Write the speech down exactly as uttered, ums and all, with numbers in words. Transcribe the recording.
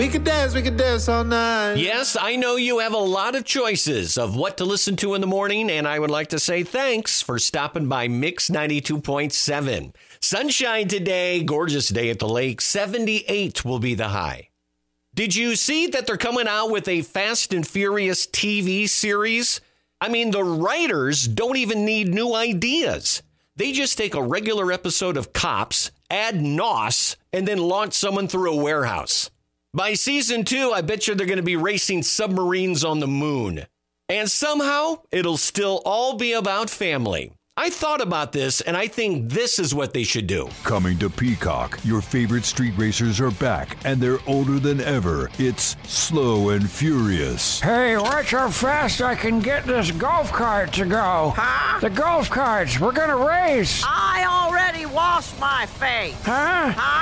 We could dance, we could dance all night. Yes, I know you have a lot of choices of what to listen to in the morning, and I would like to say thanks for stopping by Mix ninety-two point seven. Sunshine today, gorgeous day at the lake, seventy-eight will be the high. Did you see that they're coming out with a Fast and Furious T V series? I mean, the writers don't even need new ideas. They just take a regular episode of Cops, add N O S, and then launch someone through a warehouse. By season two, I bet you they're going to be racing submarines on the moon. And somehow, it'll still all be about family. I thought about this, and I think this is what they should do. Coming to Peacock, your favorite street racers are back, and they're older than ever. It's Slow and Furious. Hey, watch how fast I can get this golf cart to go. Huh? The golf carts, we're gonna race. I already washed my face. Huh? Huh?